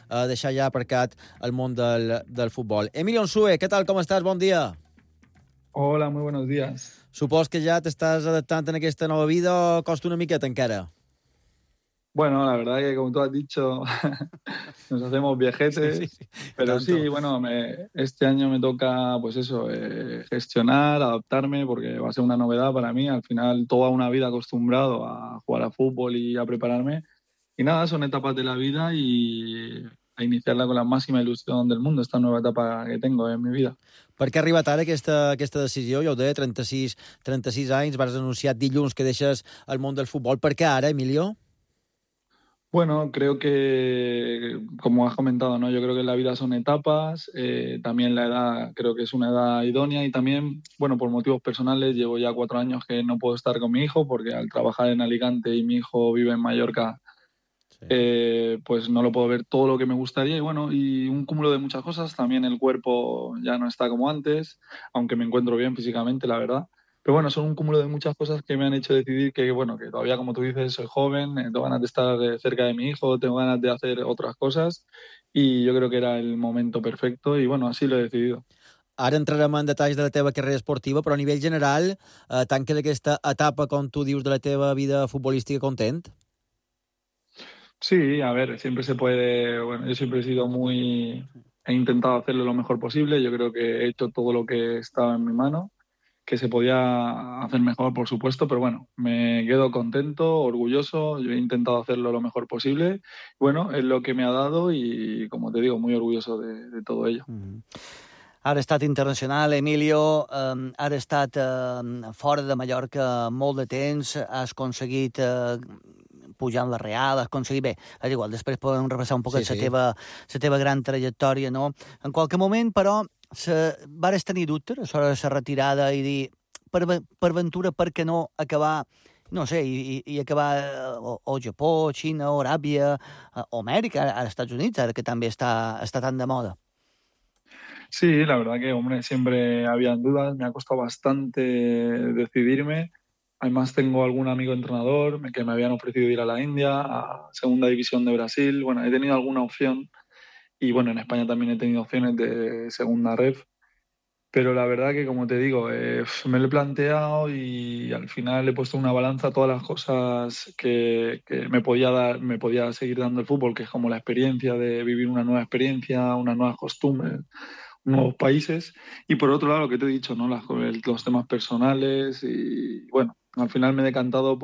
deixar ja aparcat el món del futbol. Emilio Nsue, què tal, com estàs? Bon dia. Hola, muy buenos días. Supos que ja t'estàs adaptant en aquesta nova vida o costa una miqueta encara? Bueno, la verdad que como tú has dicho, nos hacemos viejetes, Sí. pero sí, bueno, este año me toca, pues eso, gestionar, adaptarme, porque va a ser una novedad para mí. Al final, toda una vida acostumbrado a jugar a fútbol y a prepararme. Y nada, son etapas de la vida y a iniciarla con la máxima ilusión del mundo, esta nueva etapa que tengo en mi vida. Per què ha arribat ara aquesta decisió? Ja ho deia, 36 anys, vas anunciar dilluns que deixes el món del futbol. Per què ara, Emilio? Bueno, creo que, como has comentado, ¿no? Yo creo que la vida son etapas, también la edad creo que es una edad idónea y también, bueno, por motivos personales llevo ya 4 años que no puedo estar con mi hijo porque al trabajar en Alicante y mi hijo vive en Mallorca, pues no lo puedo ver todo lo que me gustaría y bueno, y un cúmulo de muchas cosas, también el cuerpo ya no está como antes, aunque me encuentro bien físicamente, la verdad. Pero bueno, son un cúmulo de muchas cosas que me han hecho decidir que, bueno, que todavía, como tú dices, soy joven, tengo ganas de estar cerca de mi hijo, tengo ganas de hacer otras cosas y yo creo que era el momento perfecto y bueno, así lo he decidido. Ara entrarem en detalls de la teva carrera esportiva, però a nivell general, tanques aquesta etapa, com tu dius, de la teva vida futbolística content? Sí, a ver, siempre se puede, bueno, yo siempre he sido he intentado hacerlo lo mejor posible, yo creo que he hecho todo lo que estaba en mi mano, que se podía hacer mejor, por supuesto, pero bueno, me quedo contento, orgulloso, yo he intentado hacerlo lo mejor posible, bueno, es lo que me ha dado y, como te digo, muy orgulloso de todo ello. Ara ha estat internacional, Emilio, ara ha estat fora de Mallorca molt de temps, has aconseguit pujar en la Real, has aconseguit... Bé, és igual, després podem repassar un poc la teva gran trajectòria, no? En qualque moment, però, vares tenir dubtes a l'hora de la retirada i dir, per ventura, per què no acabar, no sé, i acabar o Japó, Xina, o Aràbia, o Amèrica, als Estats Units, ara que també està tan de moda. Sí, la verdad que, hombre, siempre habían dudas, me ha costado bastante decidirme. Además tengo algún amigo entrenador que me habían ofrecido ir a la India, a Segunda División de Brasil. Bueno, he tenido alguna opción y bueno, en España también he tenido opciones de Segunda Ref. Pero la verdad que, como te digo, me lo he planteado y al final he puesto en una balanza todas las cosas que me podía dar, me podía seguir dando el fútbol, que es como la experiencia de vivir una nueva experiencia, unas nuevas costumbres, nuevos países. Y por otro lado, lo que te he dicho, ¿no? Los temas personales y bueno, al final me he decantado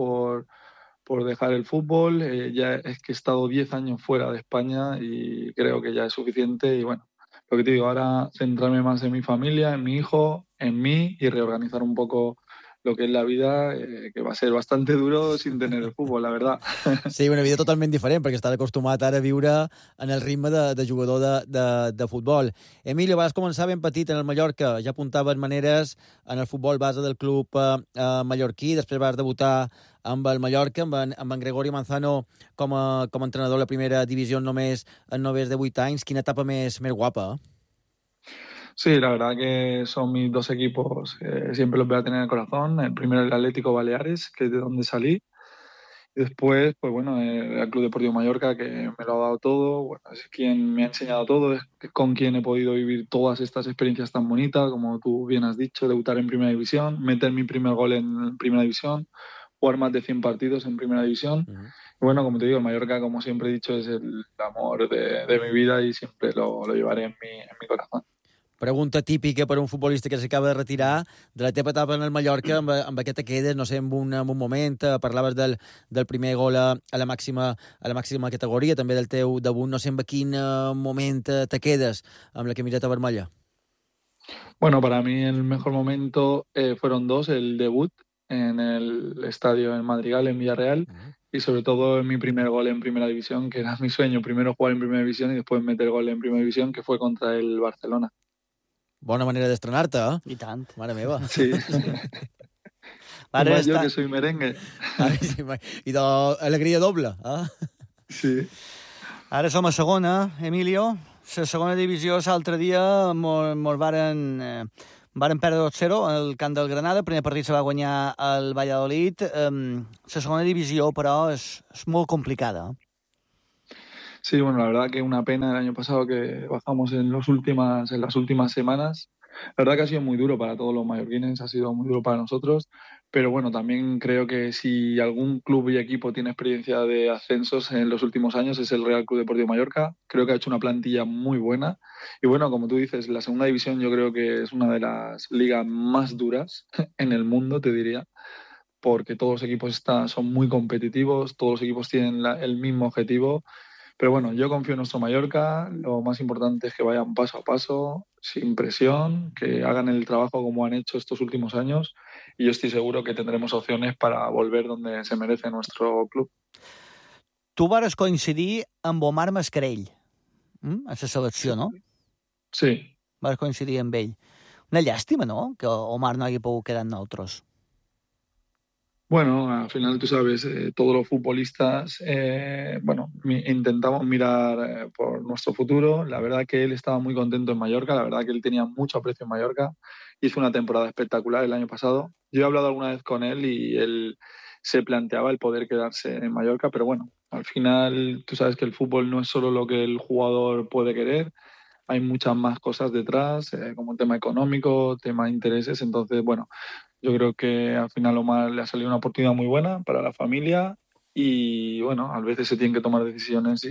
por dejar el fútbol. Ya es que he estado 10 años fuera de España y creo que ya es suficiente y bueno, lo que te digo, ahora centrarme más en mi familia, en mi hijo, en mí y reorganizar un poco lo que es la vida, que va a ser bastante duro sin tener el fútbol, la verdad. Sí, una vida totalment diferent, perquè estàs acostumat ara a viure en el ritme de jugador de futbol. Emilio, vas començar ben petit en el Mallorca, ja apuntaves maneres en el futbol base del club mallorquí, després vas debutar amb el Mallorca, amb en Gregorio Manzano com a entrenador a la primera divisió només de 8 anys. Quina etapa més guapa, eh? Sí, la verdad que son mis dos equipos, siempre los voy a tener en el corazón. El primero el Atlético Baleares, que es de donde salí. Y después, pues bueno, el Club Deportivo Mallorca, que me lo ha dado todo. Bueno, es quien me ha enseñado todo, es con quien he podido vivir todas estas experiencias tan bonitas, como tú bien has dicho, debutar en Primera División, meter mi primer gol en Primera División, jugar más de 100 partidos en Primera División. Y bueno, como te digo, el Mallorca, como siempre he dicho, es el amor de mi vida y siempre lo llevaré en mi corazón. Pregunta típica per a un futbolista que s'acaba de retirar, de la teva etapa en el Mallorca, amb què te quedes, no sé, en un moment, parlaves del primer gol a la màxima categoria, també del teu debut, no sé en quin moment te quedes amb la camiseta vermella. Bueno, para mí el mejor momento fueron dos, el debut en el estadio en Madrigal, en Villarreal, y sobre todo en mi primer gol en Primera División, que era mi sueño, primero jugar en Primera División y después meter gol en Primera División, que fue contra el Barcelona. Bona manera d'estrenar-te, eh? I tant. Mare meva. Sí. Más yo que soy merengue. I d'alegria doble, eh? Sí. Ara som a segona, Emilio. La segona divisió, l'altre dia, mos varen perdre 2-0 al camp del Granada. El primer partit se va guanyar el Valladolid. La segona divisió, però, és molt complicada. Sí, bueno, la verdad que una pena el año pasado que bajamos en las últimas semanas. La verdad que ha sido muy duro para todos los mallorquines, ha sido muy duro para nosotros, pero bueno, también creo que si algún club y equipo tiene experiencia de ascensos en los últimos años es el Real Club Deportivo Mallorca. Creo que ha hecho una plantilla muy buena y bueno, como tú dices, la segunda división yo creo que es una de las ligas más duras en el mundo, te diría, porque todos los equipos son muy competitivos, todos los equipos tienen el mismo objetivo, pero bueno, yo confío en nuestro Mallorca. Lo más importante es que vayan paso a paso, sin presión, que hagan el trabajo como han hecho estos últimos años y yo estoy seguro que tendremos opciones para volver donde se merece nuestro club. Tu vares coincidir amb Omar Mascarell, a la selecció, Sí, no? sí. Vares coincidir amb ell. Una llàstima, no?, que Omar no hagi pogut quedar amb nosaltres. Bueno, al final tú sabes, todos los futbolistas, bueno, intentamos mirar por nuestro futuro. La verdad que él estaba muy contento en Mallorca, la verdad que él tenía mucho aprecio en Mallorca. Hizo una temporada espectacular el año pasado. Yo he hablado alguna vez con él y él se planteaba el poder quedarse en Mallorca, pero bueno, al final tú sabes que el fútbol no es solo lo que el jugador puede querer, hay muchas más cosas detrás, como el tema económico, tema de intereses. Entonces, bueno, yo creo que al final Omar le ha salido una oportunidad muy buena para la familia y bueno, a veces se tienen que tomar decisiones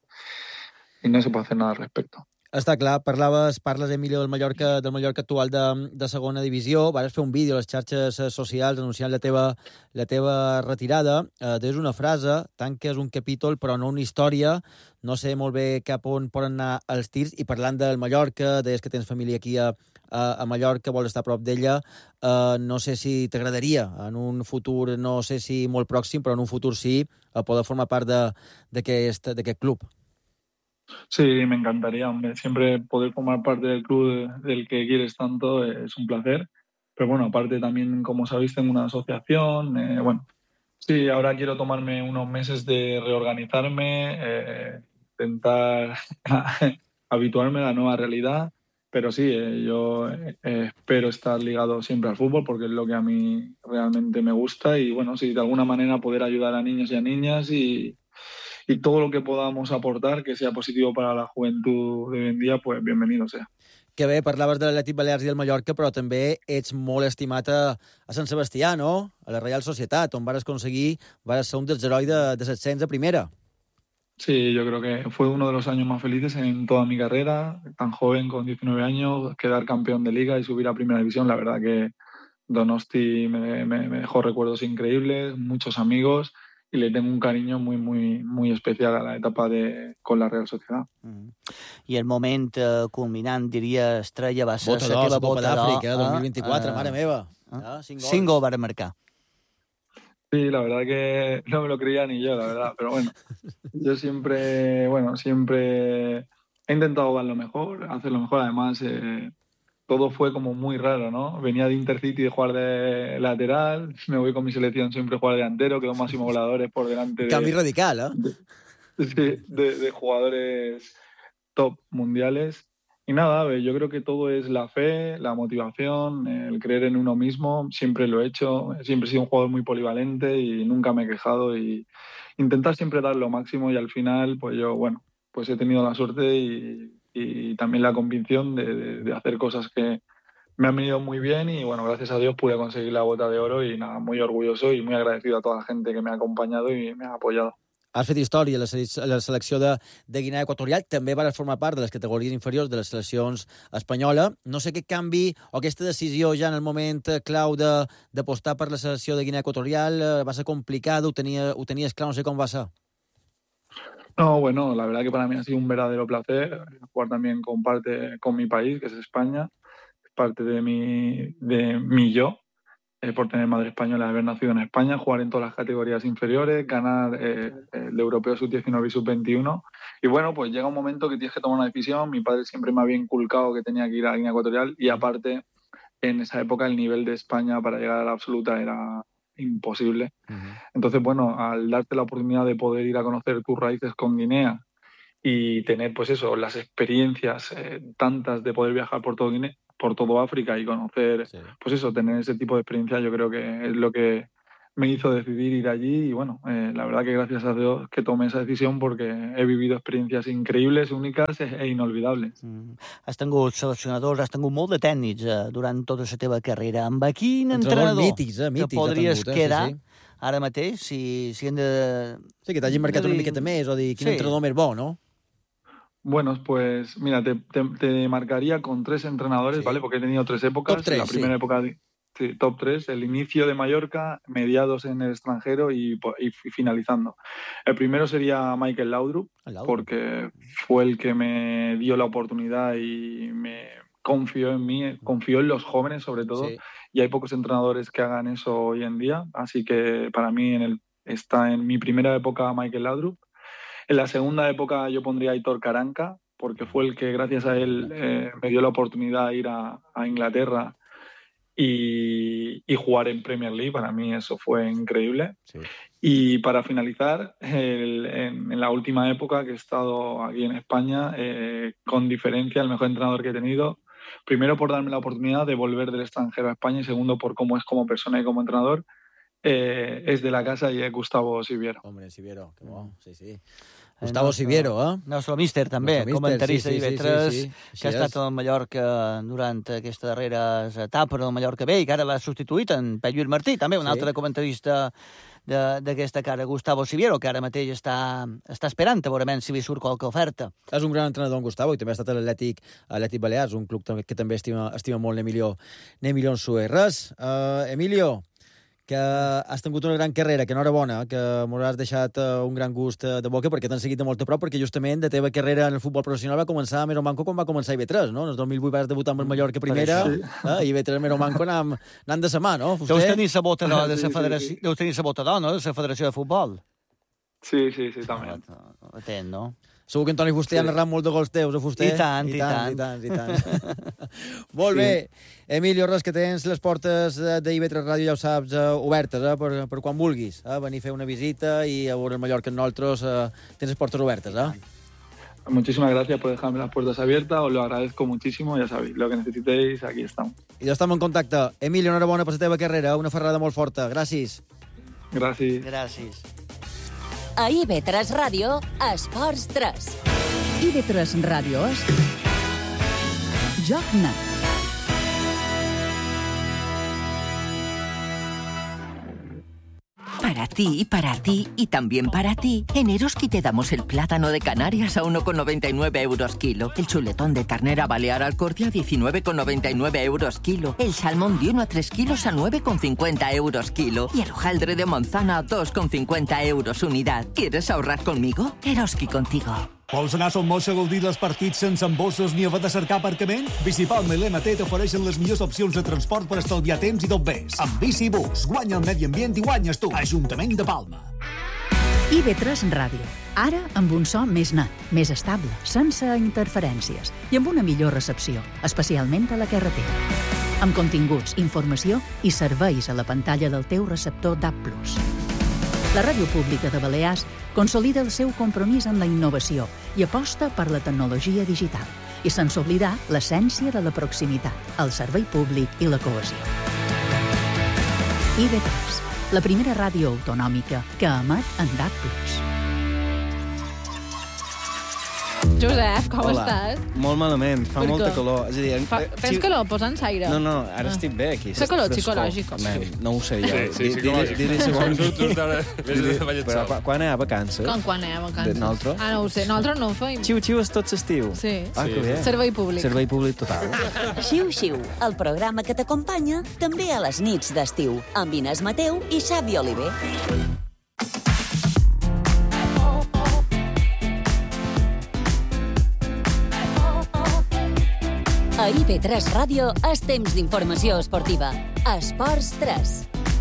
y no se puede hacer nada al respecto. Està clar, parles, Emilio, del Mallorca actual de segona divisió. Vas fer un vídeo a les xarxes socials anunciant la teva retirada. Tens una frase, tanques un capítol, però no una història. No sé molt bé cap on poden anar els tirs. I parlant del Mallorca, deies que tens família aquí a Mallorca, vols estar a prop d'ella. No sé si t'agradaria en un futur, no sé si molt pròxim, però en un futur sí, poder formar part d'aquest club. Sí, me encantaría, hombre. Siempre poder formar parte del club del que quieres tanto es un placer. Pero bueno, aparte también, como sabéis, tengo una asociación. Bueno, sí, ahora quiero tomarme unos meses de reorganizarme, intentar habituarme a la nueva realidad. Pero sí, yo espero estar ligado siempre al fútbol porque es lo que a mí realmente me gusta. Y bueno, sí, de alguna manera poder ayudar a niños y a niñas y todo lo que podamos aportar que sea positivo para la juventud de hoy en día, pues bienvenido sea. Que bé, parlaves de l'Atlètic Balears i del Mallorca, però també ets molt estimat a Sant Sebastià, no? A la Reial Societat, on vas ser un dels herois de l'ascens a primera. Sí, yo creo que fue uno de los años más felices en toda mi carrera, tan joven, con 19 años, quedar campeón de liga y subir a primera división. La verdad que Donosti me dejó recuerdos increíbles, muchos amigos y le tengo un cariño muy, muy, muy especial a la etapa con la Real Sociedad. I el moment culminant, diria, estrella, va ser Bota la d'or, teva la Copa bota d'Àfrica, d'or. 2024, mare meva. 5 gols van marcar. Sí, la verdad que no me lo creía ni yo, la verdad, pero bueno, yo siempre, bueno, siempre he intentado dar lo mejor, hacer lo mejor. Además, todo fue como muy raro, ¿no? Venía de Intercity de jugar de lateral, me voy con mi selección siempre a jugar de delantero, quedo máximo goleadores por delante Canvi radical, eh? de jugadores top mundiales. Y nada, yo creo que todo es la fe, la motivación, el creer en uno mismo. Siempre lo he hecho, siempre he sido un jugador muy polivalente y nunca me he quejado y intentar siempre dar lo máximo y al final, pues yo, bueno, pues he tenido la suerte y también la convicción de hacer cosas que me han venido muy bien y bueno, gracias a Dios pude conseguir la bota de oro y nada, muy orgulloso y muy agradecido a toda la gente que me ha acompañado y me ha apoyado. Has fet història a la selecció de Guinea Equatorial. També vas formar part de les categories inferiors de les seleccions espanyola. No sé aquest canvi o aquesta decisió ja en el moment clau d'apostar per la selecció de Guinea Equatorial va ser complicada, ho tenies clar, no sé com va ser. No, bueno, la verdad que para mí ha sido un verdadero placer jugar también con parte con mi país, que es España, parte de mi yo, por tener madre española, haber nacido en España, jugar en todas las categorías inferiores, ganar el Europeo Sub-19 y Sub-21. Y bueno, pues llega un momento que tienes que tomar una decisión. Mi padre siempre me había inculcado que tenía que ir a Guinea Ecuatorial y aparte, en esa época el nivel de España para llegar a la absoluta era imposible. Entonces, bueno, al darte la oportunidad de poder ir a conocer tus raíces con Guinea y tener, pues eso, las experiencias tantas de poder viajar por todo Guinea, por todo África y conocer, Sí. pues eso, tener ese tipo de experiencia, yo creo que es lo que me hizo decidir ir allí y bueno, la verdad que gracias a Dios que tomé esa decisión porque he vivido experiencias increïbles, úniques e inolvidables. Has tingut seleccionadors, has tingut molt de tècnics durant tota la teva carrera. Amb quin entrenador mítics, que podries quedar ara mateix si hem de... Sí, que t'hagin marcat una miqueta més o dir quin entrenador més bo, no? Bueno, pues mira, te marcaría con 3 entrenadores, ¿vale? Porque he tenido 3 épocas. Top 3, la primera época... Sí, top 3, el inicio de Mallorca, mediados en el extranjero y finalizando. El primero sería Michael Laudrup, porque fue el que me dio la oportunidad y me confió en mí, confió en los jóvenes sobre todo, y hay pocos entrenadores que hagan eso hoy en día, así que para mí está en mi primera época Michael Laudrup. En la segunda época yo pondría a Aitor Karanka, porque fue el que gracias a él me dio la oportunidad de ir a Inglaterra y jugar en Premier League. Para mí eso fue increíble. Sí. Y para finalizar, en la última época que he estado aquí en España, con diferencia el mejor entrenador que he tenido, primero por darme la oportunidad de volver del extranjero a España y segundo por cómo es como persona y como entrenador, es de la casa y es Gustavo Siviero. Hombre, Siviero, qué bueno, sí. Gustavo Siviero, Nostre míster, també, comentarista d'IV3, que ha estat al Mallorca durant aquesta darrera etapa del Mallorca B i que ara l'ha substituït en Pep Lluís Martí, també un altre comentarista d'aquesta cara, Gustavo Siviero, que ara mateix està esperant a veure si li surt qualque oferta. És un gran entrenador, en Gustavo, i també ha estat a l'Atlètic Balears, un club que també estima molt l'Emilio Nsue. Res, Emilio, que has tingut una gran carrera, que enhorabona, que m'ho has deixat un gran gust de boca, perquè t'han seguit de molt a prop, perquè justament la teva carrera en el futbol professional va començar a Mero Manco quan va començar IB3, no? En el 2008 vas debutar amb el Mallorca primera, i IB3 Mero Manco anant de sa mà, no? Deus tenir la bota d'or de la federació, deus tenir la bota d'or, no?, de la Federació de Futbol. Sí, també. Atent, no? Segur que Antoni Fuster ha narrat molt de gols teus, Fuster? I tant. Molt bé. Emilio, res, que tens les portes d'IV3 Ràdio, ja ho saps, obertes, per quan vulguis. Venir a fer una visita i a veure el Mallorca en nosaltres, tens les portes obertes, Muchísimas gracias por dejarme las puertas abiertas, os lo agradezco muchísimo, ya sabéis, lo que necesitéis, aquí estamos. I ja estem en contacte. Emilio, enhorabona per la teva carrera, una ferrada molt forta. Gràcies. Gràcies. A IB3 Ràdio, Esports 3. IB3 Ràdio és Joc Net. Para ti y también para ti. En Eroski te damos el plátano de Canarias a 1,99 euros kilo. El chuletón de ternera balear al corte a 19,99 euros kilo. El salmón de 1 a 3 kilos a 9,50 euros kilo. Y el hojaldre de manzana a 2,50 euros unidad. ¿Quieres ahorrar conmigo? Eroski contigo. Vols anar a Son Moix a gaudir dels partits sense embossos ni haver de cercar aparcament? Bicipalma i l'MT t'ofereixen les millors opcions de transport per estalviar temps i tot més. Amb Bicibus, guanya el medi ambient i guanyes tu. Ajuntament de Palma. IB3 Ràdio. Ara amb un so més net, més estable, sense interferències i amb una millor recepció, especialment a la carretera. Amb continguts, informació i serveis a la pantalla del teu receptor DAB+. La Ràdio Pública de Balears consolida el seu compromís amb la innovació i aposta per la tecnologia digital, i sense oblidar l'essència de la proximitat, el servei públic i la cohesió. IB3, la primera ràdio autonòmica que emet en DAB+. Josep, com estàs? Molt malament, fa molta calor. És a dir, tens calor? Posa'ns aire. No, ara estic bé aquí. Fa calor psicològic. No ho sé jo. Sí, psicològic. Però quan hi ha vacances? Quan hi ha vacances? Nosaltres? No ho sé, nosaltres no ho feim. Xiu-xiu és tot l'estiu. Sí. Que bé. Servei públic. Servei públic total. Xiu-xiu, el programa que t'acompanya també a les nits d'estiu, amb Inés Mateu i Xavi Oliver. A IB3 Ràdio és temps d'informació esportiva. Esports 3.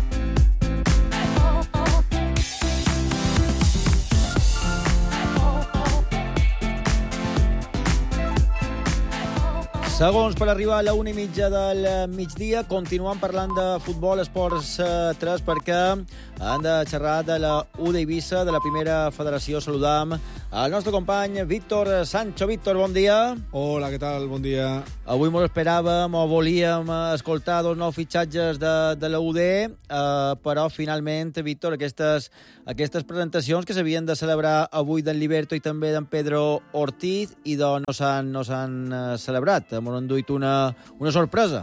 Segons per arribar a la 1:30 del migdia, continuem parlant de futbol, Esports 3, perquè han de xerrar de la U d'Eivissa, de la primera federació. Saludam el nostre company Víctor Sancho. Víctor, bon dia. Hola, què tal? Bon dia. Avui ens esperàvem o volíem escoltar dos nous fitxatges de la UD, però finalment, Víctor, aquestes presentacions que s'havien de celebrar avui d'en Liberto i també d'en Pedro Ortiz i no s'han celebrat. Ens han duit una sorpresa,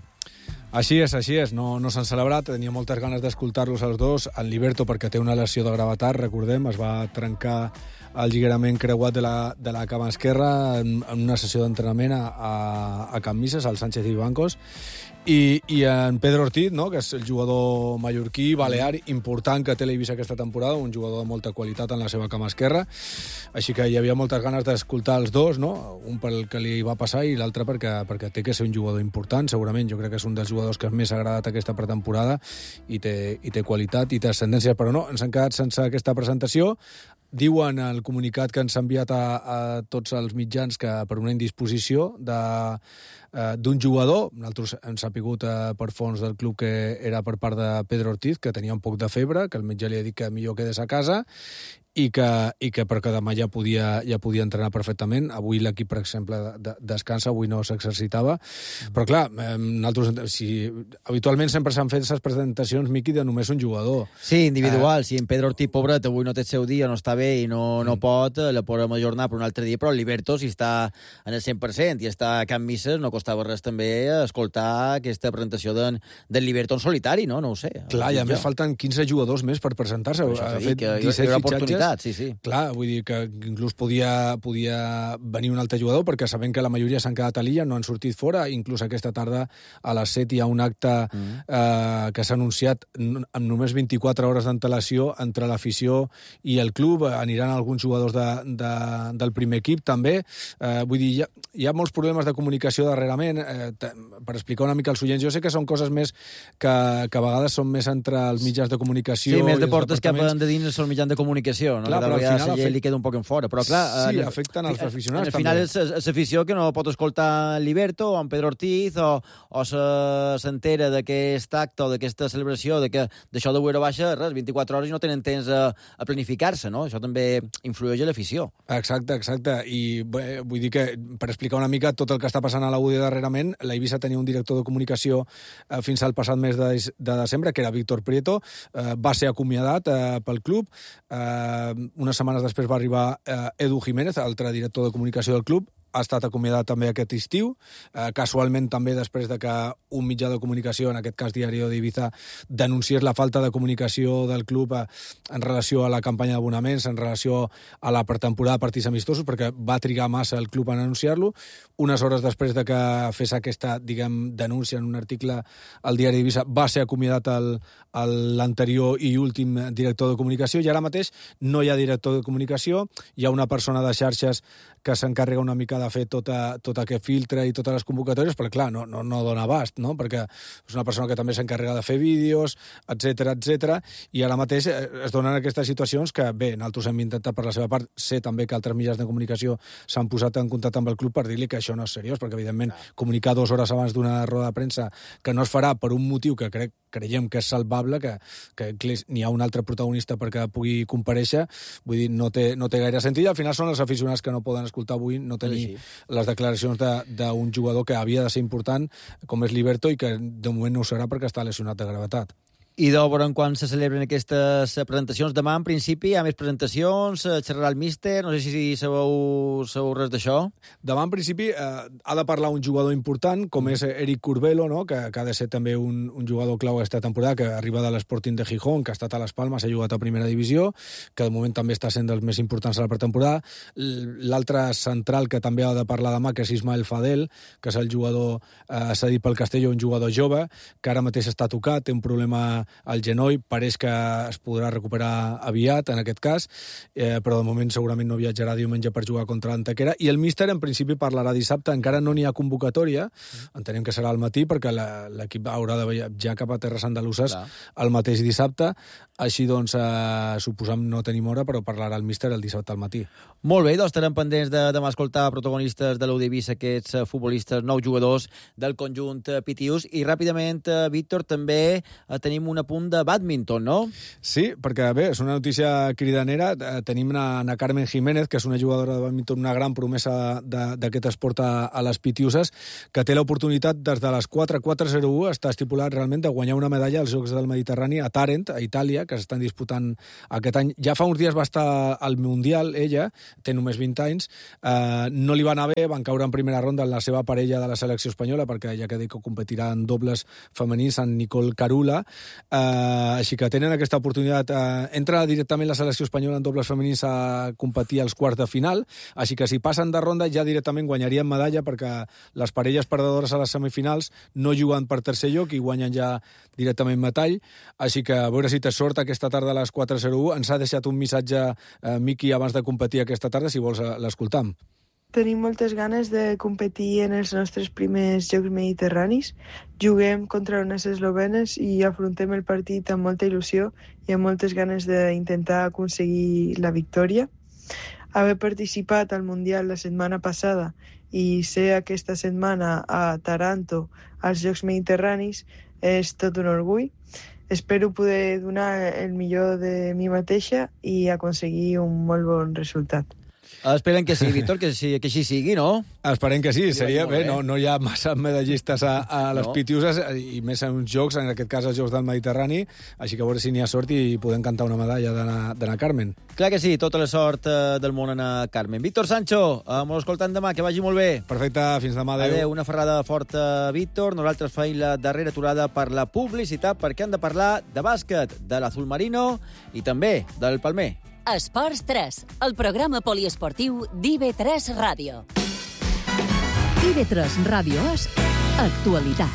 Així és. No s'han celebrat. Tenia moltes ganes d'escoltar-los els dos. En Liberto, perquè té una lesió de gravetat, recordem, es va trencar el lligament creuat de la cama esquerra en una sessió d'entrenament a Can Misses, al Sánchez i Bancos. I en Pedro Ortiz, no?, que és el jugador mallorquí, balear, important que té l'Eivissa aquesta temporada, un jugador de molta qualitat en la seva cama esquerra. Així que hi havia moltes ganes d'escoltar els dos, no?, un pel que li va passar i l'altre perquè té que ser un jugador important, segurament. Jo crec que és un dels jugadors que més ha agradat aquesta pretemporada i té qualitat i té ascendència, però no, ens han quedat sense aquesta presentació. Diuen el comunicat que ens ha enviat a tots els mitjans que per una indisposició d'un jugador, nosaltres hem sapigut per fons del club que era per part de Pedro Ortiz, que tenia un poc de febre, que el metge li ha dit que millor quedés a casa i que perquè demà ja podia entrenar perfectament. Avui l'equip, per exemple, descansa, avui no s'exercitava. Però clar, nosaltres, habitualment sempre s'han fet aquestes presentacions, Miqui, de només un jugador. Sí, individual. Si en Pedro Ortiz, pobret, avui no té el seu dia, no està bé i no pot, la podem ajornar per un altre dia, però el Liberto, si està en el 100% i està a Can Misses, no costava res també escoltar aquesta presentació del Liberto en solitari, no? No ho sé. Clar, i a més falten 15 jugadors més per presentar-se. Ha fet 17 fitxatges. Sí. Clar, vull dir que inclús podia venir un altre jugador, perquè sabem que la majoria s'han quedat a l'illa, no han sortit fora. Inclús aquesta tarda a les 7 hi ha un acte que s'ha anunciat amb només 24 hores d'antelació entre l'afició i el club. Aniran alguns jugadors del primer equip, també. Vull dir, hi ha molts problemes de comunicació darrerament. Per explicar una mica als oients, jo sé que són coses més que a vegades són més entre els mitjans de comunicació. Sí, més de portes que de dins són mitjans de comunicació. No? Clar, però al final li queda un poc en fora, però clar... Sí, afecten els aficionats. Al final és l'afició que no pot escoltar en Liberto o en Pedro Ortiz o s'entera d'aquest acte o d'aquesta celebració, d'això de Buero Baixa, res, 24 hores i no tenen temps a planificar-se, no? Això també influeix a l'afició. Exacte. I bé, vull dir que, per explicar una mica tot el que està passant a la UD darrerament, l'Eivissa tenia un director de comunicació fins al passat mes de desembre, que era Víctor Prieto, va ser acomiadat pel club. Unes setmanes després va arribar Edu Jiménez, altre director de comunicació del club. Ha estat acomiadat també aquest estiu, casualment també després de que un mitjà de comunicació, en aquest cas Diario d'Ibiza, denunciés la falta de comunicació del club en relació a la campanya d'abonaments, en relació a la pretemporada de partits amistosos, perquè va trigar massa el club en anunciar-lo. Unes hores després de que fes aquesta, denúncia en un article al Diari d'Ibiza, va ser acomiadat l'anterior i últim director de comunicació, i ara mateix no hi ha director de comunicació, hi ha una persona de xarxes que s'encarrega una mica de fer tot aquest filtre i totes les convocatòries, però clar, no dona abast, no? Perquè és una persona que també s'encarrega de fer vídeos, etc. I ara mateix es donen aquestes situacions que, bé, nosaltres hem intentat per la seva part, sé també que altres mitjans de comunicació s'han posat en contacte amb el club per dir-li que això no és seriós, perquè evidentment comunicar 2 hores abans d'una roda de premsa que no es farà per un motiu que creiem que és salvable, que n'hi ha un altre protagonista perquè pugui comparèixer, vull dir, no té gaire sentit. Al final són els aficionats que no poden escoltar avui, no tenir les declaracions d'un jugador que havia de ser important, com és Liberto, i que de moment no ho serà perquè està lesionat de gravetat. I veurem quan se celebren aquestes presentacions. Demà, en principi, hi ha més presentacions, xerrarà el míster, no sé si sabeu res d'això. Demà, en principi, ha de parlar un jugador important, com és Eric Curbelo, no? que ha de ser també un jugador clau aquesta temporada, que arriba de l'Sporting de Gijón, que ha estat a les Palmes, ha jugat a primera divisió, que de moment també està sent dels més importants a la pretemporada. L'altre central que també ha de parlar demà, que és Ismael Fadel, que és el jugador cedit pel Castelló, un jugador jove, que ara mateix està tocat, té un problema al genoll, pareix que es podrà recuperar aviat, en aquest cas, però de moment segurament no viatjarà diumenge per jugar contra l'Antequera, i el míster en principi parlarà dissabte. Encara no n'hi ha convocatòria, entenem que serà al matí, perquè l'equip haurà de viatjar cap a terres andaluses el mateix dissabte. Així doncs, suposam no tenim hora, però parlarà el míster el dissabte al matí. Molt bé, doncs estarem pendents de demà escoltar protagonistes de l'Eivissa, aquests futbolistes, 9 jugadors del conjunt Pitius. I ràpidament, Víctor, també tenim un apunt de bàdminton, no? Sí, perquè bé, és una notícia cridanera. Tenim Ana Carmen Jiménez, que és una jugadora de bàdminton, una gran promesa d'aquest esport a les Pitiuses, que té l'oportunitat des de les 4:01, està estipulat realment de guanyar una medalla als Jocs del Mediterrani a Tarent, a Itàlia, que s'estan disputant aquest any. Ja fa uns dies va estar al Mundial, ella, té només 20 anys, no li va anar bé, van caure en primera ronda en la seva parella de la selecció espanyola, perquè ja que dic que competirà en dobles femenins, en Nicole Carula, així que tenen aquesta oportunitat. Entra directament la selecció espanyola en dobles femenins a competir als quarts de final, així que si passen de ronda ja directament guanyarien medalla, perquè les parelles perdedores a les semifinals no juguen per tercer lloc i guanyen ja directament metall, així que a veure si té sort aquesta tarda a les 4:01. Ens ha deixat un missatge, Miqui, abans de competir aquesta tarda, si vols l'escoltam. Tenim moltes ganes de competir en els nostres primers Jocs Mediterranis. Juguem contra unes eslovenes i afrontem el partit amb molta il·lusió i amb moltes ganes d'intentar aconseguir la victòria. Haver participat al Mundial la setmana passada i ser aquesta setmana a Taranto als Jocs Mediterranis és tot un orgull. Espero poder donar el millor de mi mateixa i aconseguir un molt bon resultat. Esperem que sí, Víctor, que així sigui, no? Esperem que sí, seria bé, no hi ha massa medallistes a les Pitiuses, i més en uns jocs, en aquest cas els Jocs del Mediterrani, així que a veure si n'hi ha sort i podem cantar una medalla d'Anna Carmen. Clar que sí, tota la sort del món Anna Carmen. Víctor Sancho, molt escoltant demà, que vagi molt bé. Perfecte, fins demà, adéu. Adéu, una ferrada forta, Víctor. Nosaltres feim la darrera aturada per la publicitat, perquè hem de parlar de bàsquet, de l'Azul Marino i també del Palmer. Esports 3, el programa poliesportiu d'IV3 Ràdio. IV3 Ràdio és actualitat.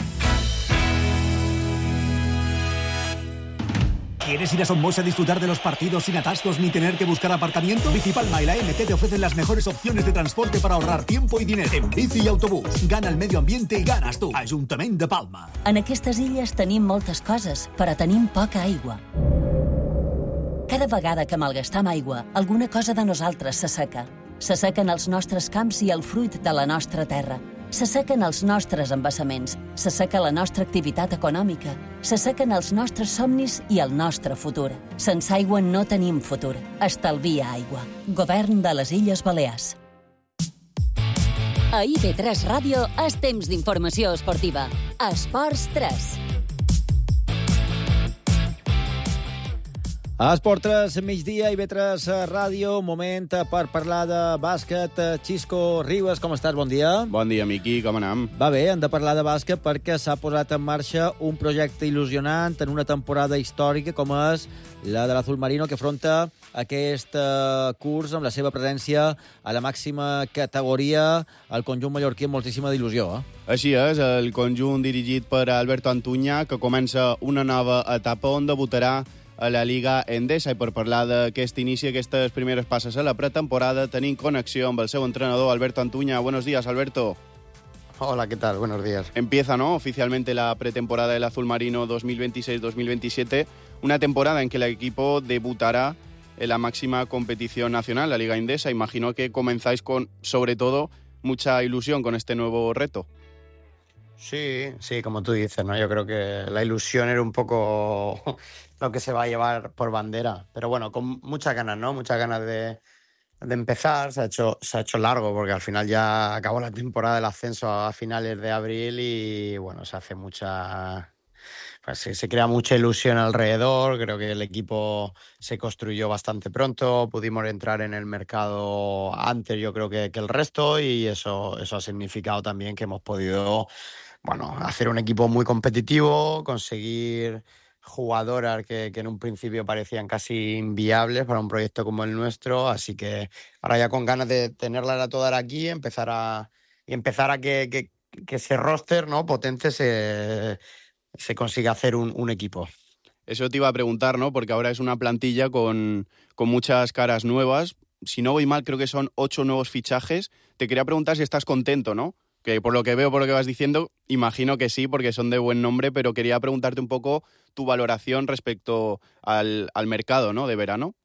¿Quieres ir a Somos a disfrutar de los partidos sin atascos ni tener que buscar aparcamiento? Bicipalma y la MT te ofrecen las mejores opciones de transporte para ahorrar tiempo y dinero. En bici i autobús, gana el medio ambiente i ganes tu. Ajuntament de Palma. En aquestes illes tenim moltes coses, però tenim poca aigua. Cada vegada que malgastam aigua, alguna cosa de nosaltres s'asseca. S'assequen els nostres camps i el fruit de la nostra terra. S'assequen els nostres embassaments. S'asseca la nostra activitat econòmica. S'assequen els nostres somnis i el nostre futur. Sense aigua no tenim futur. Estalvia aigua. Govern de les Illes Balears. A IB3 Ràdio és temps d'informació esportiva. Esports 3. A Esport 3, migdia, IB3 Ràdio, moment per parlar de bàsquet. Xisco Ribas, com estàs? Bon dia. Bon dia, Miqui, com anem? Va bé, hem de parlar de bàsquet perquè s'ha posat en marxa un projecte il·lusionant en una temporada històrica com és la de l'Azul Marino, que afronta aquest curs amb la seva presència a la màxima categoria al conjunt mallorquí amb moltíssima d'il·lusió. Així és, el conjunt dirigit per Alberto Antuña, que comença una nova etapa on debutarà a la Liga Endesa, i per parlar d'aquest inici, aquestes primeres passes a la pretemporada, tenim connexió amb el seu entrenador, Alberto Antuña. Buenos días, Alberto. Hola, ¿qué tal? Buenos días. Empieza, ¿no?, oficialmente la pretemporada del Azul Marino 2026-2027, una temporada en que el equipo debutará en la máxima competición nacional, la Liga Endesa. Imagino que comenzáis con, sobre todo, mucha ilusión con este nuevo reto. Sí, como tú dices, ¿no? Yo creo que la ilusión era un poco lo que se va a llevar por bandera. Pero bueno, con muchas ganas, ¿no? Muchas ganas de empezar. Se ha hecho largo porque al final ya acabó la temporada del ascenso a finales de abril y bueno, se hace pues se crea mucha ilusión alrededor. Creo que el equipo se construyó bastante pronto. Pudimos entrar en el mercado antes, yo creo que el resto, y eso ha significado también que hemos podido, bueno, hacer un equipo muy competitivo, conseguir jugadoras que en un principio parecían casi inviables para un proyecto como el nuestro, así que ahora ya con ganas de tenerlas a todas aquí, empezar a que ese roster, ¿no?, potente se consiga hacer un equipo. Eso te iba a preguntar, ¿no?, porque ahora es una plantilla con muchas caras nuevas. Si no voy mal, creo que son 8 nuevos fichajes. Te quería preguntar si estás contento, ¿no?, Que por lo que veo, por lo que vas diciendo, imagino que sí, porque son de buen nombre, pero quería preguntarte un poco tu valoración respecto al mercado, ¿no?, de verano.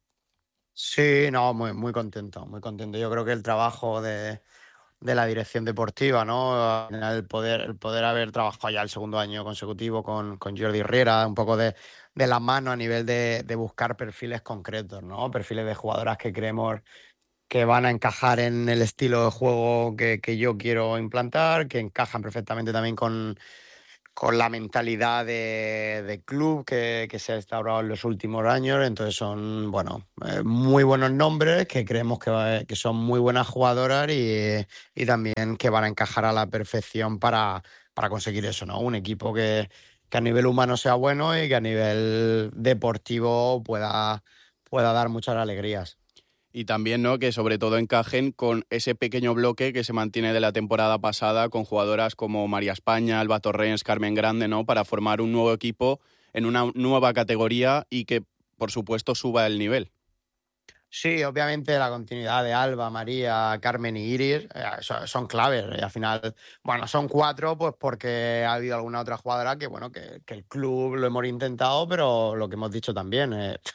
Sí, no, muy, muy contento, muy contento. Yo creo que el trabajo de la dirección deportiva, ¿no? El poder haber trabajado ya el segundo año consecutivo con Jordi Riera, un poco de la mano a nivel de buscar perfiles concretos, ¿no? Perfiles de jugadoras que creemos que van a encajar en el estilo de juego que yo quiero implantar, que encajan perfectamente también con la mentalidad de club que se ha instaurado en los últimos años. Entonces son, bueno, muy buenos nombres que creemos que son muy buenas jugadoras y también que van a encajar a la perfección para conseguir eso, ¿no? Un equipo que a nivel humano sea bueno y que a nivel deportivo pueda dar muchas alegrías. Y también, ¿no?, que sobre todo encajen con ese pequeño bloque que se mantiene de la temporada pasada con jugadoras como María España, Alba Torrens, Carmen Grande, ¿no?, para formar un nuevo equipo en una nueva categoría y que, por supuesto, suba el nivel. Sí, obviamente la continuidad de Alba, María, Carmen y Iris son claves. Y al final, bueno, son 4 pues porque ha habido alguna otra jugadora que, bueno, que el club lo hemos intentado, pero lo que hemos dicho también,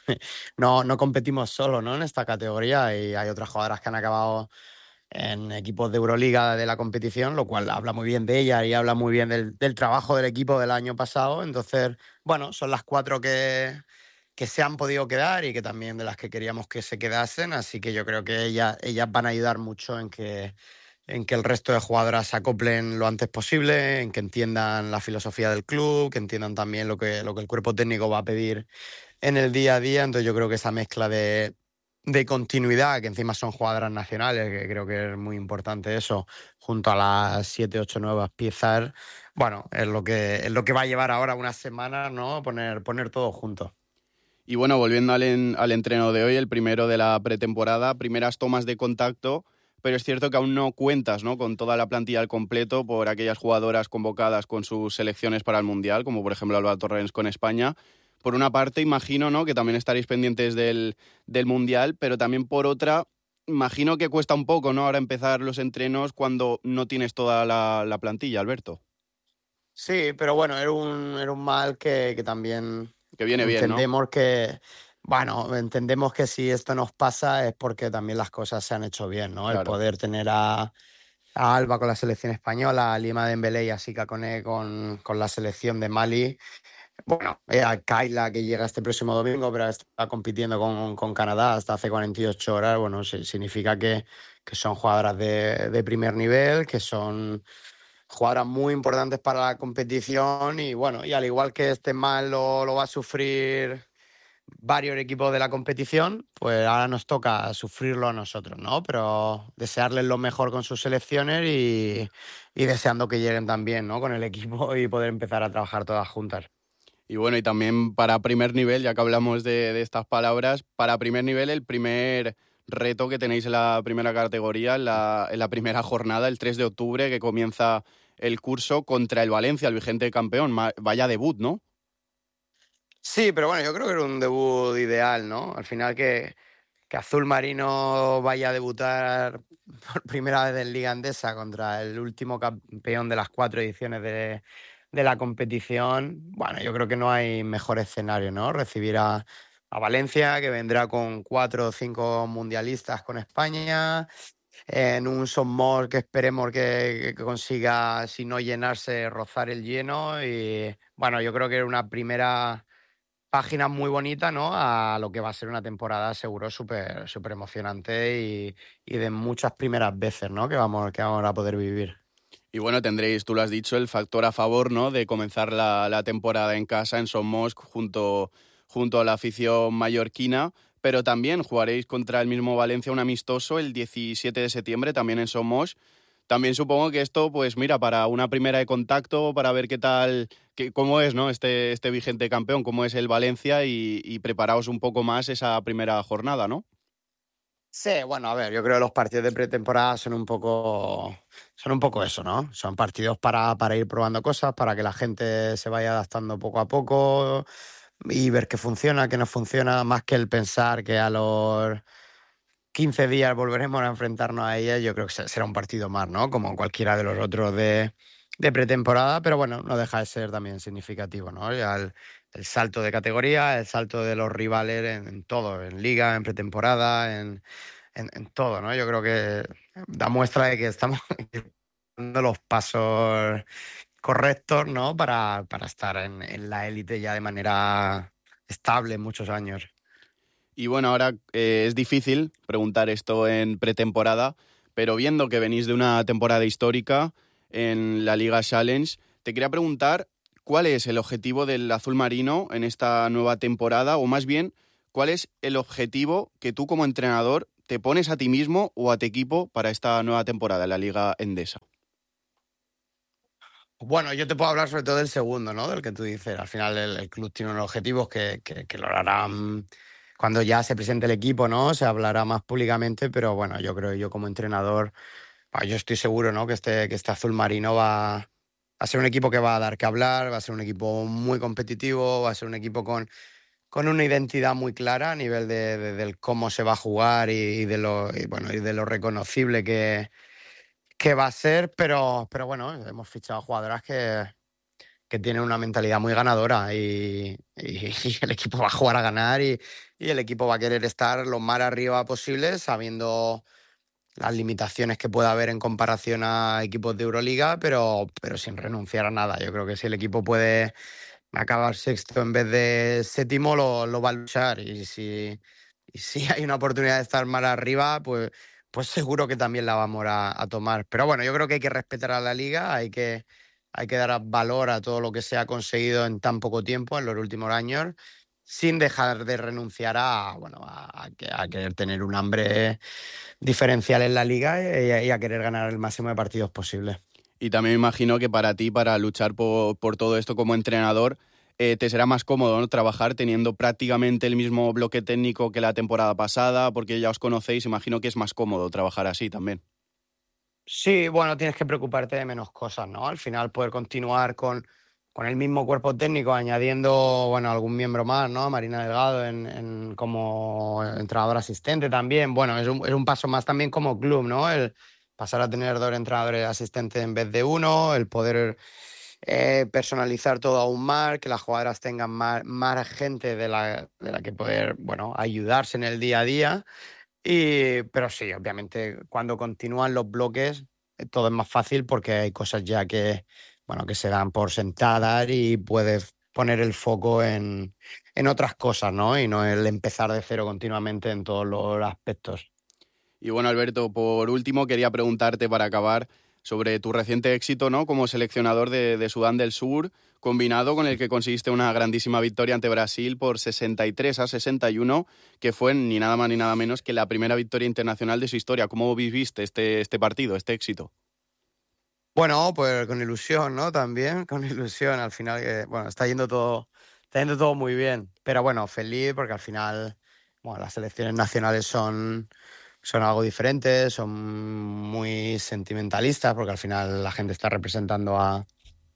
no competimos solo, ¿no?, en esta categoría, y hay otras jugadoras que han acabado en equipos de Euroliga de la competición, lo cual habla muy bien de ella y habla muy bien del trabajo del equipo del año pasado. Entonces, bueno, son las 4 que se han podido quedar y que también de las que queríamos que se quedasen, así que yo creo que ellas van a ayudar mucho en que el resto de jugadoras se acoplen lo antes posible, en que entiendan la filosofía del club, que entiendan también lo que el cuerpo técnico va a pedir en el día a día. Entonces yo creo que esa mezcla de continuidad, que encima son jugadoras nacionales, que creo que es muy importante eso, junto a las 7, 8 nuevas piezas, bueno, es lo que va a llevar ahora unas semanas, ¿no?, poner todo junto. Y bueno, volviendo al entreno de hoy, el primero de la pretemporada, primeras tomas de contacto, pero es cierto que aún no cuentas, ¿no?, con toda la plantilla al completo por aquellas jugadoras convocadas con sus selecciones para el Mundial, como por ejemplo Alba Torrens con España. Por una parte, imagino, ¿no?, que también estaréis pendientes del Mundial, pero también por otra, imagino que cuesta un poco, ¿no?, ahora empezar los entrenos cuando no tienes toda la plantilla, Alberto. Sí, pero bueno, era un mal que también... Que viene bien, ¿no? Entendemos que si esto nos pasa es porque también las cosas se han hecho bien, ¿no? Claro. El poder tener a Alba con la selección española, a Lima Dembélé y a Sika Koné con la selección de Mali. Bueno, a Kayla, que llega este próximo domingo, pero está compitiendo con Canadá hasta hace 48 horas. Bueno, significa que son jugadoras de primer nivel, que son jugadoras muy importantes para la competición y bueno, y al igual que este mal lo va a sufrir varios equipos de la competición, pues ahora nos toca sufrirlo a nosotros, ¿no? Pero desearles lo mejor con sus selecciones y deseando que lleguen también, ¿no?, con el equipo y poder empezar a trabajar todas juntas. Y bueno, y también para primer nivel, ya que hablamos de estas palabras, para primer nivel el primer reto que tenéis en la primera categoría, en la primera jornada, el 3 de octubre, que comienza el curso contra el Valencia, el vigente campeón. Vaya debut, ¿no? Sí, pero bueno, yo creo que era un debut ideal, ¿no? Al final que Azul Marino vaya a debutar por primera vez en Liga Endesa contra el último campeón de las 4 ediciones de la competición, bueno, yo creo que no hay mejor escenario, ¿no? Recibir a Valencia, que vendrá con 4 o 5 mundialistas con España, en un Somos que esperemos que consiga, si no llenarse, rozar el lleno. Y bueno, yo creo que era una primera página muy bonita, ¿no?, a lo que va a ser una temporada seguro súper emocionante y de muchas primeras veces, ¿no?, que vamos a poder vivir. Y bueno, tendréis, tú lo has dicho, el factor a favor, ¿no?, de comenzar la temporada en casa, en Somos, junto a la afición mallorquina, pero también jugaréis contra el mismo Valencia un amistoso el 17 de septiembre, también en Somos. También supongo que esto, pues mira, para una primera de contacto, para ver qué tal, cómo es, ¿no?, este vigente campeón, cómo es el Valencia y preparaos un poco más esa primera jornada, ¿no? Sí, bueno, a ver, yo creo que los partidos de pretemporada son un poco eso, ¿no? Son partidos para ir probando cosas, para que la gente se vaya adaptando poco a poco y ver qué funciona, qué no funciona, más que el pensar que a los 15 días volveremos a enfrentarnos a ella, yo creo que será un partido más, ¿no? Como cualquiera de los otros de pretemporada, pero bueno, no deja de ser también significativo, ¿no? Ya el salto de categoría, el salto de los rivales en todo, en liga, en pretemporada, en todo, ¿no? Yo creo que da muestra de que estamos dando los pasos correctos, ¿no? Para estar en la élite ya de manera estable en muchos años. Y bueno, ahora es difícil preguntar esto en pretemporada, pero viendo que venís de una temporada histórica en la Liga Challenge, te quería preguntar cuál es el objetivo del azul marino en esta nueva temporada, o más bien, cuál es el objetivo que tú como entrenador te pones a ti mismo o a tu equipo para esta nueva temporada en la Liga Endesa. Bueno, yo te puedo hablar sobre todo del segundo, ¿no? Del que tú dices. Al final el club tiene unos objetivos que lo harán cuando ya se presente el equipo, ¿no? Se hablará más públicamente, pero bueno, yo como entrenador, yo estoy seguro, ¿no? Que este azul marino va a ser un equipo que va a dar que hablar, va a ser un equipo muy competitivo, va a ser un equipo con una identidad muy clara a nivel del cómo se va a jugar y de lo reconocible que va a ser, pero bueno, hemos fichado jugadoras que tienen una mentalidad muy ganadora y el equipo va a jugar a ganar y el equipo va a querer estar lo más arriba posible, sabiendo las limitaciones que pueda haber en comparación a equipos de Euroliga, pero sin renunciar a nada. Yo creo que si el equipo puede acabar sexto en vez de séptimo, lo va a luchar, y si hay una oportunidad de estar más arriba, pues seguro que también la vamos a tomar. Pero bueno, yo creo que hay que respetar a la liga, hay que dar valor a todo lo que se ha conseguido en tan poco tiempo, en los últimos años, sin dejar de renunciar a querer tener un hambre diferencial en la liga y a querer ganar el máximo de partidos posible. Y también me imagino que para ti, para luchar por todo esto como entrenador, te será más cómodo, ¿no? Trabajar teniendo prácticamente el mismo bloque técnico que la temporada pasada, porque ya os conocéis, imagino que es más cómodo trabajar así también. Sí, bueno, tienes que preocuparte de menos cosas, ¿no? Al final poder continuar con el mismo cuerpo técnico, añadiendo, bueno, algún miembro más, ¿no? Marina Delgado como entrenador asistente también. Bueno, es un paso más también como club, ¿no? El pasar a tener 2 entrenadores asistentes en vez de 1, el poder personalizar todo aún más, que las jugadoras tengan más gente de la que poder, bueno, ayudarse en el día a día. Pero sí, obviamente, cuando continúan los bloques, todo es más fácil porque hay cosas ya que se dan por sentadas y puedes poner el foco en otras cosas, ¿no? Y no el empezar de cero continuamente en todos los aspectos. Y bueno, Alberto, por último quería preguntarte para acabar sobre tu reciente éxito, ¿no? Como seleccionador de Sudán del Sur, combinado con el que conseguiste una grandísima victoria ante Brasil por 63-61, que fue ni nada más ni nada menos que la primera victoria internacional de su historia. ¿Cómo viviste este partido, este éxito? Bueno, pues con ilusión, ¿no? También con ilusión. Al final, está yendo todo muy bien. Pero bueno, feliz porque al final, las selecciones nacionales son algo diferente, son muy sentimentalistas porque al final la gente está representando a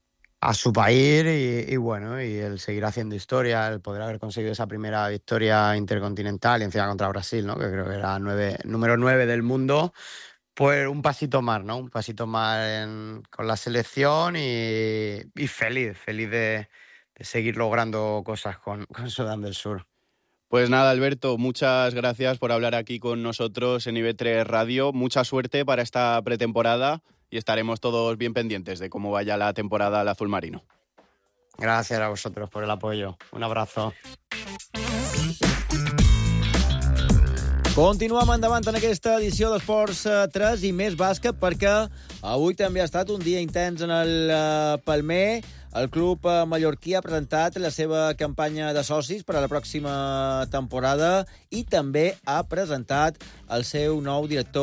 su país y el seguir haciendo historia, el poder haber conseguido esa primera victoria intercontinental y encima contra Brasil, ¿no? Que creo que era número 9 del mundo, pues un pasito más, ¿no? Un pasito más con la selección y feliz de seguir logrando cosas con Sudán del Sur. Pues nada, Alberto, muchas gracias por hablar aquí con nosotros en IB3 Radio. Mucha suerte para esta pretemporada y estaremos todos bien pendientes de cómo vaya la temporada al azul marino. Gracias a vosotros por el apoyo. Un abrazo. Continuem endavant en aquesta edició d'Esports 3 i més bàsquet perquè avui també ha estat un dia intens en el Palmer. El club mallorquí ha presentat la seva campanya de socis per a la pròxima temporada i també ha presentat el seu nou director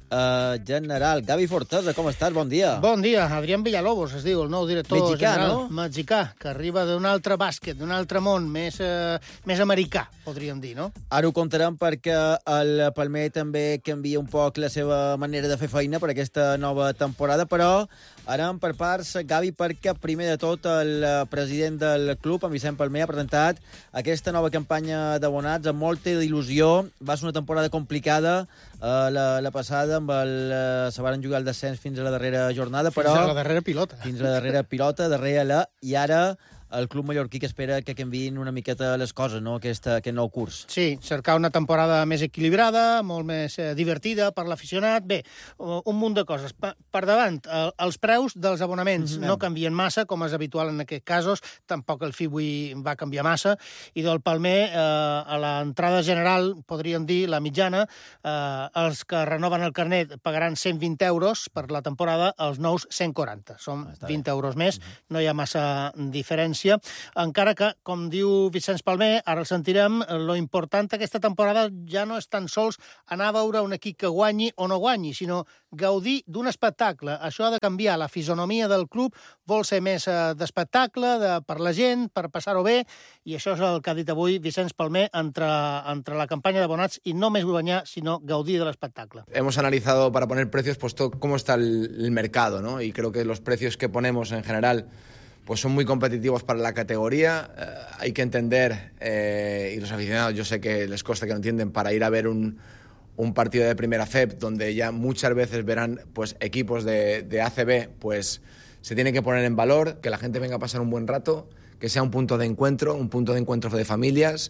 general. Gavi Fortesa, com estàs? Bon dia. Bon dia. Adrián Villalobos es diu, el nou director mexicà, general. No? Mexicà, que arriba d'un altre bàsquet, d'un altre món, més americà, podríem dir, no? Ara ho contarem perquè el Palmer també canvia un poc la seva manera de fer feina per aquesta nova temporada, però anem per parts, Gavi, perquè primer de tot el president del club, en Vicent Palmer, ha presentat aquesta nova campanya d'abonats amb molta il·lusió. Va ser una temporada complicada la passada, amb se varen jugar el descens fins a la darrera jornada, però... Fins a la darrera pilota. Fins a la darrera pilota, i ara el club mallorquí que espera que canviïn una miqueta les coses, no?, aquest nou curs. Sí, cercar una temporada més equilibrada, molt més divertida per l'aficionat. Bé, un munt de coses. Per davant, els preus dels abonaments no canvien massa, com és habitual en aquests casos, tampoc el FIBUI va canviar massa, i del Palmer, a l'entrada general, podríem dir, la mitjana, els que renoven el carnet pagaran 120 euros per la temporada, els nous 140. Són 20 euros més, no hi ha massa diferència, encara que, com diu Vicenç Palmer, ara el sentirem, lo important aquesta temporada ja no és tan sols anar a veure un equip que guanyi o no guanyi, sinó gaudir d'un espectacle. Això ha de canviar. La fisonomia del club vol ser més d'espectacle, per la gent, per passar-ho bé, i això és el que ha dit avui Vicenç Palmer entre la campanya d'abonats i no més guanyar, sinó gaudir de l'espectacle. Hemos analizado para poner precios pues cómo está el mercado, ¿no? Y creo que los precios que ponemos en general pues son muy competitivos para la categoría. Hay que entender, y los aficionados yo sé que les cuesta que no entienden, para ir a ver un partido de primera FEP, donde ya muchas veces verán pues equipos de ACB, pues se tiene que poner en valor, que la gente venga a pasar un buen rato, que sea un punto de encuentro de familias,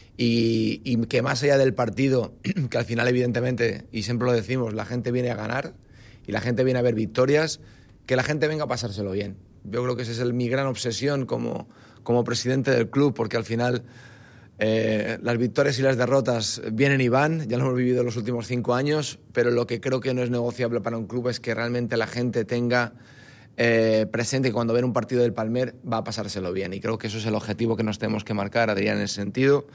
y que más allá del partido, que al final evidentemente, y siempre lo decimos, la gente viene a ganar y la gente viene a ver victorias, que la gente venga a pasárselo bien. Yo creo que esa es mi gran obsesión como presidente del club, porque al final las victorias y las derrotas vienen y van, ya lo hemos vivido en los últimos 5 años, pero lo que creo que no es negociable para un club es que realmente la gente tenga presente que cuando ven un partido del Palmer va a pasárselo bien, y creo que eso es el objetivo que nos tenemos que marcar, Adrián, en ese sentido,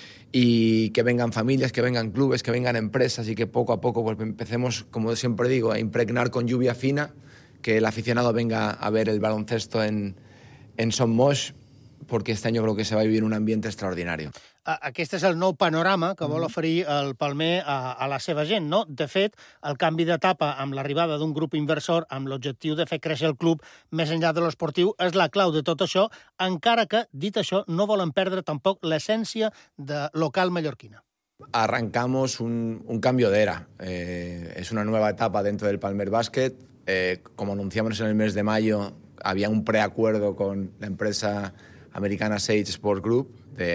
y que vengan familias, que vengan clubes, que vengan empresas, y que poco a poco pues empecemos, como siempre digo, a impregnar con lluvia fina, que el aficionado venga a ver el baloncesto en Son Moix, porque este año creo que se va a vivir un ambiente extraordinario. Aquest és el nou panorama que vol oferir el Palmer a la seva gent, no? De fet, el canvi d'etapa amb l'arribada d'un grup inversor amb l'objectiu de fer créixer el club més enllà de l'esportiu és la clau de tot això, encara que, dit això, no volen perdre tampoc l'essència de local mallorquina. Arrancamos un cambio de era. Es una nueva etapa dentro del Palmer Basket. Como anunciamos en el mes de mayo, había un preacuerdo con la empresa americana Sage Sports Group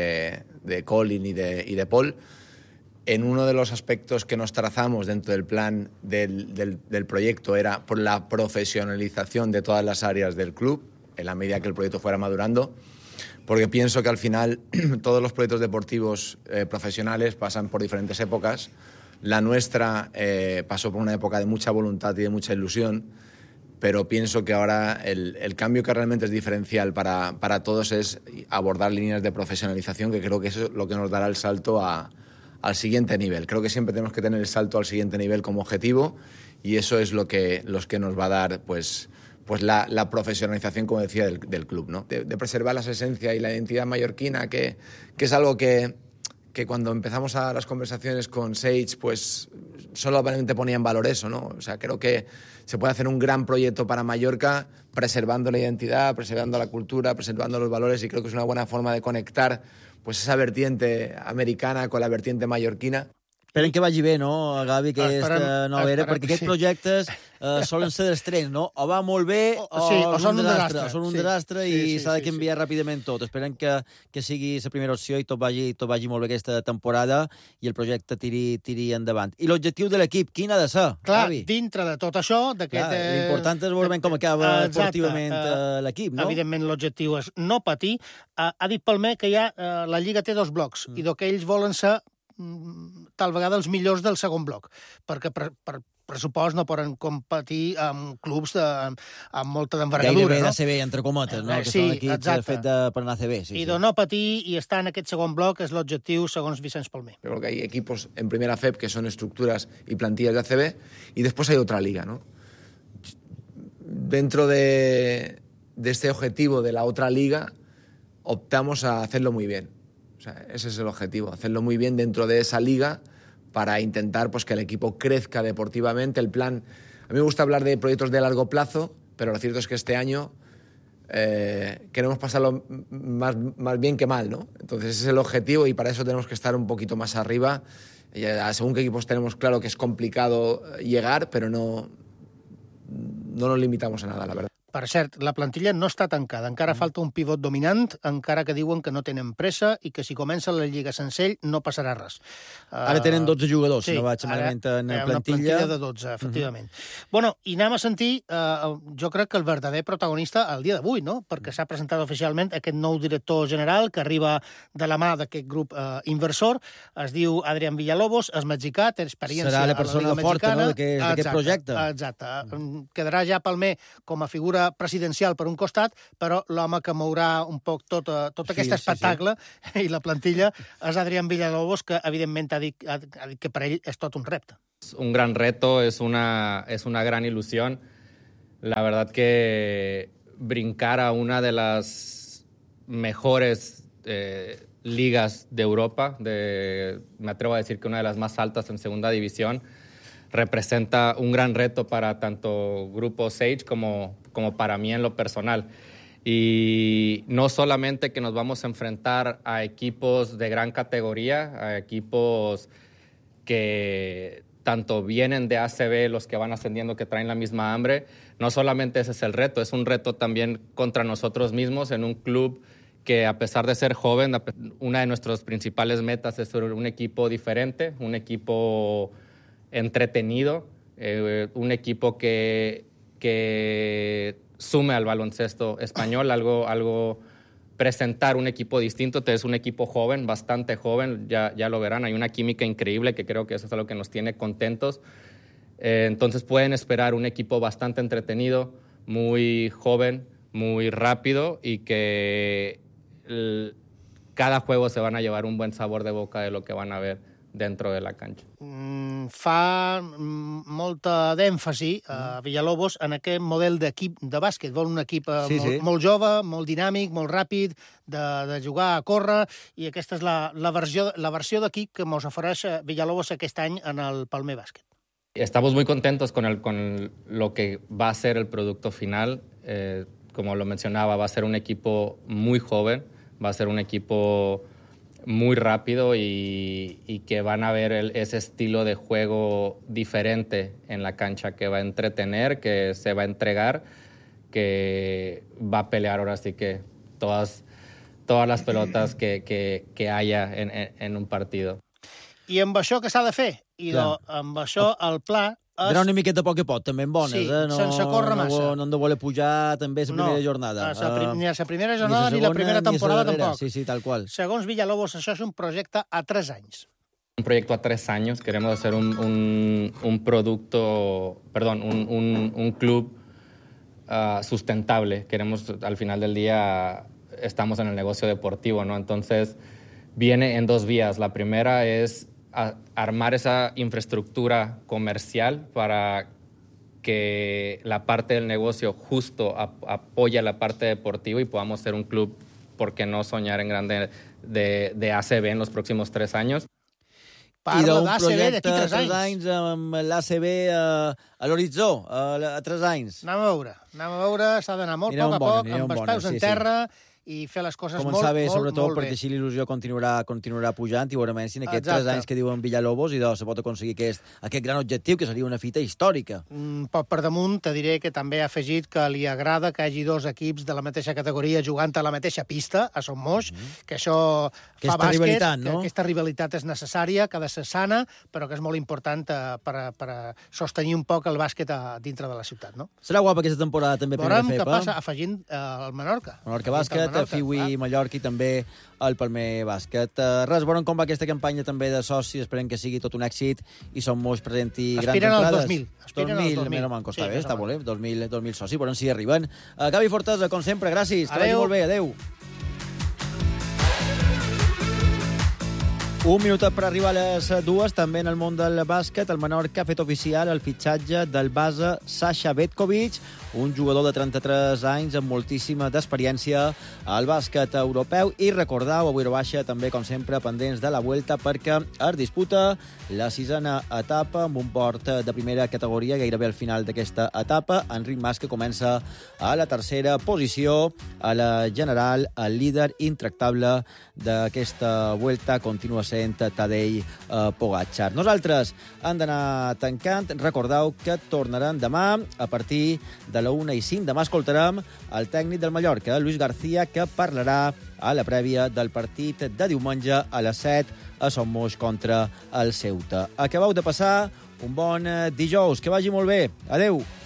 de Colin y de Paul. En uno de los aspectos que nos trazamos dentro del plan del proyecto era por la profesionalización de todas las áreas del club, en la medida que el proyecto fuera madurando, porque pienso que al final todos los proyectos deportivos profesionales pasan por diferentes épocas. La nuestra pasó por una época de mucha voluntad y de mucha ilusión, pero pienso que ahora el cambio que realmente es diferencial para todos es abordar líneas de profesionalización, que creo que eso es lo que nos dará el salto al siguiente nivel. Creo que siempre tenemos que tener el salto al siguiente nivel como objetivo, y eso es lo que nos va a dar pues la profesionalización, como decía, del club, ¿no? De preservar la esencia y la identidad mallorquina, que es algo que cuando empezamos a las conversaciones con Sage, pues solamente ponía en valor eso, ¿no? O sea, creo que se puede hacer un gran proyecto para Mallorca preservando la identidad, preservando la cultura, preservando los valores, y creo que es una buena forma de conectar pues esa vertiente americana con la vertiente mallorquina. Esperem que vagi bé, no, Gavi, aquesta nova era, perquè aquests projectes solen ser d'estrens, no? O va molt bé o són un desastre. Són un desastre i s'ha de canviar ràpidament tot. Esperem que sigui la primera opció i tot vagi molt bé aquesta temporada i el projecte tiri endavant. I l'objectiu de l'equip, quin ha de ser, Gavi? Clar, dintre de tot això... L'important és veure com acaba esportivament l'equip, no? Evidentment, l'objectiu és no patir. Ha dit Palmer que la Lliga té 2 blocs i que ells volen ser tal vegada els millors del segon bloc, perquè per pressupost no poden competir amb clubs amb molta d'envergadura. Gairebé d'ACB, entre cometes, no? Que són equips fets per anar a ACB. I de no patir i estar en aquest segon bloc és l'objectiu, segons Vicenç Palmer. Yo creo que hay equipos en primera FEP que son estructuras y plantillas de ACB, y después hay otra liga, ¿no? Dentro de este objetivo de la otra liga, optamos a hacerlo muy bien. O sea, ese es el objetivo, hacerlo muy bien dentro de esa liga para intentar pues, que el equipo crezca deportivamente. El plan, a mí me gusta hablar de proyectos de largo plazo, pero lo cierto es que este año queremos pasarlo más bien que mal, ¿no? Entonces ese es el objetivo y para eso tenemos que estar un poquito más arriba. Según qué equipos tenemos claro que es complicado llegar, pero no nos limitamos a nada, la verdad. Per cert, la plantilla no està tancada. Encara falta un pivot dominant, encara que diuen que no tenen pressa i que si comença la Lliga sense ell no passarà res. Ara tenen 12 jugadors, si no vaig malament en plantilla. Sí, una plantilla de 12, efectivament. Bueno, i anem a sentir, jo crec que el verdader protagonista al dia d'avui, no? Perquè s'ha presentat oficialment aquest nou director general que arriba de la mà d'aquest grup inversor. Es diu Adrián Villalobos, és mexicà, té experiència a la Liga Mexicana. Serà la persona forta, no?, d'aquest projecte. Exacte. Quedarà ja Palmer com a figura presidencial per un costat, però l'home que mourà un poc tot aquest espectacle i la plantilla és Adrián Villalobos, que evidentment ha dit que per ell és tot un repte. Un gran reto, es una gran ilusión. La verdad que brincar a una de las mejores ligas de Europa, me atrevo a decir que una de las más altas en segunda división, representa un gran reto para tanto Grupo Sage como para mí en lo personal. Y no solamente que nos vamos a enfrentar a equipos de gran categoría, a equipos que tanto vienen de ACB, los que van ascendiendo, que traen la misma hambre, no solamente ese es el reto, es un reto también contra nosotros mismos en un club que a pesar de ser joven, una de nuestras principales metas es ser un equipo diferente, un equipo entretenido, un equipo que sume al baloncesto español, algo presentar un equipo distinto. Es un equipo joven, bastante joven, ya lo verán, hay una química increíble que creo que eso es algo que nos tiene contentos. Entonces pueden esperar un equipo bastante entretenido, muy joven, muy rápido y que cada juego se van a llevar un buen sabor de boca de lo que van a ver dentro de la cancha. Fa molta d'èmfasi a Villalobos en aquest model d'equip de bàsquet. Vol un equip molt jove, molt dinàmic, molt ràpid, de jugar a córrer, i aquesta és la versió d'equip que ens ofereix Villalobos aquest any en el Palmer Bàsquet. Estamos muy contentos con lo que va a ser el producto final. Como lo mencionaba, va a ser un equipo muy joven, va a ser un equipo muy rápido y que van a ver ese estilo de juego diferente en la cancha, que va a entretener, que se va a entregar, que va a pelear ahora sí que todas las pelotas que haya en un partido. I amb això què s'ha de fer? I amb això el pla és... D'anar una miqueta a poc a poc, també en bones. Sí, sense córrer massa. No hem de voler pujar també a la primera jornada. Ni a la primera jornada ni la primera temporada tampoc. Sí, tal cual. Segons Villalobos, això és un projecte a 3 anys. Un proyecto a 3 años. Queremos hacer un club sustentable. Queremos, al final del día, estamos en el negocio deportivo, ¿no? Entonces, viene en 2 vías. La primera es armar esa infraestructura comercial para que la parte del negocio justo apoye la parte deportiva y podamos ser un club, ¿por qué no soñar en grande, de ACB en los próximos 3 años? Parla d'ACB d'aquí 3 anys. Amb l'ACB a l'horitzó, a 3 anys. Anem a veure, s'ha d'anar molt a poc, amb els peus en terra, i fer les coses molt bé. Començar bé, sobretot, perquè així l'il·lusió continuarà pujant i veurem si en aquests 3 anys que diuen Villalobos i se pot aconseguir aquest gran objectiu, que seria una fita històrica. Per damunt, te diré que també ha afegit que li agrada que hi hagi 2 equips de la mateixa categoria jugant a la mateixa pista, a Son Moix, que això fa bàsquet, que aquesta rivalitat és necessària, que ha de ser sana, però que és molt important per sostenir un poc el bàsquet dintre de la ciutat. Serà guapa aquesta temporada també. Veurem què passa afegint el Menorca. Menorca Bàsquet, Fiui Mallorca i també el Palmer Bàsquet. Res, veurem com va aquesta campanya també de socis, esperem que sigui tot un èxit i som molts presenti grans entrades. Aspiren als 2.000. Mira, me'n costa bé, està molt bé, 2.000 socis, veurem si arriben. Gavi Fortesa, com sempre, gràcies, que vagi molt bé, adeu. Un minutet per arribar a les 2, també en el món del bàsquet. El Menorca ha fet oficial el fitxatge del base Sasha Vetkovic, un jugador de 33 anys amb moltíssima d'experiència al bàsquet europeu. I recordeu, avui baixa també, com sempre, pendents de la Vuelta, perquè es disputa la 6a etapa amb un port de primera categoria gairebé al final d'aquesta etapa. Enric Mas, que comença a la tercera posició a la general, el líder intractable d'aquesta Vuelta continua sent Tadej Pogačar. Nosaltres hem d'anar tancant. Recordeu que tornaran demà a partir de la 1:05. Demà escoltarem el tècnic del Mallorca, Luis García, que parlarà a la prèvia del partit de diumenge a les 7 a Somos contra el Ceuta. Acabeu de passar un bon dijous. Que vagi molt bé. Adeu.